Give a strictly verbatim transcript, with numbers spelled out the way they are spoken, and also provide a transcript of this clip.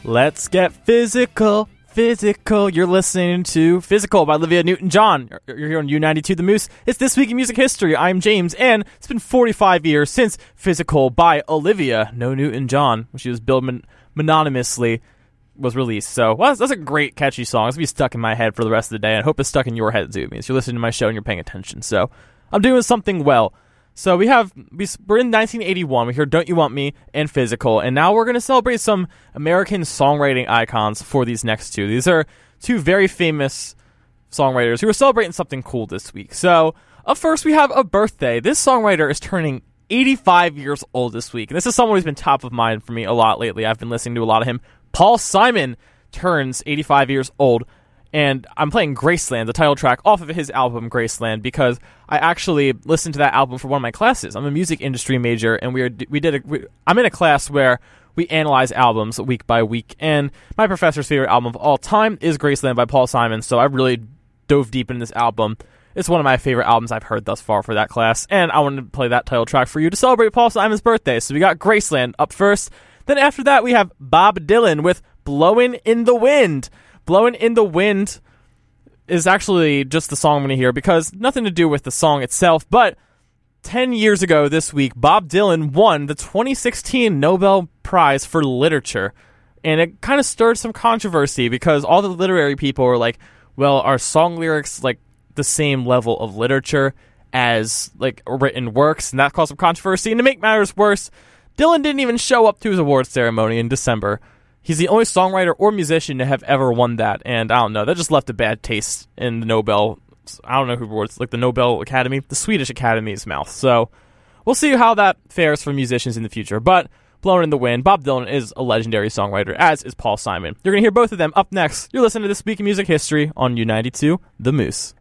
Let's get physical, physical. You're listening to Physical by Olivia Newton-John. You're here on U ninety-two The Moose. It's This Week in Music History. I'm James, and it's been forty-five years since Physical by Olivia, no Newton-John, when she was billed mon- mononymously, was released. So well, that's, that's a great, catchy song. It's going to be stuck in my head for the rest of the day. I hope it's stuck in your head, too. It means you're listening to my show and you're paying attention. So I'm doing something well. So we have, we're in nineteen eighty-one, we hear Don't You Want Me and Physical, and now we're going to celebrate some American songwriting icons for these next two. These are two very famous songwriters who are celebrating something cool this week. So up first we have a birthday. This songwriter is turning eighty-five years old this week, and this is someone who's been top of mind for me a lot lately. I've been listening to a lot of him. Paul Simon turns eighty-five years old. And I'm playing Graceland, the title track, off of his album Graceland, because I actually listened to that album for one of my classes. I'm a music industry major, and we are we did a, we, I'm in a class where we analyze albums week by week. And my professor's favorite album of all time is Graceland by Paul Simon, so I really dove deep into this album. It's one of my favorite albums I've heard thus far for that class, and I wanted to play that title track for you to celebrate Paul Simon's birthday. So we got Graceland up first. Then after that, we have Bob Dylan with Blowin' in the Wind. Blowin' in the Wind is actually just the song I'm going to hear because nothing to do with the song itself, but ten years ago this week, Bob Dylan won the twenty sixteen Nobel Prize for Literature, and it kind of stirred some controversy because all the literary people were like, well, are song lyrics like the same level of literature as like written works? And that caused some controversy, and to make matters worse, Dylan didn't even show up to his awards ceremony in December. He's the only songwriter or musician to have ever won that, and I don't know, that just left a bad taste in the Nobel, I don't know who awards, like the Nobel Academy, the Swedish Academy's mouth. So we'll see how that fares for musicians in the future, but Blowin' in the Wind, Bob Dylan is a legendary songwriter, as is Paul Simon. You're going to hear both of them up next. You're listening to This Week in Music History on U ninety-two The Moose.